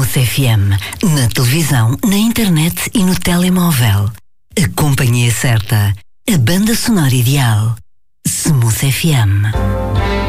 Smooth FM. Na televisão, na internet e no telemóvel. A companhia certa. A banda sonora ideal. Smooth FM.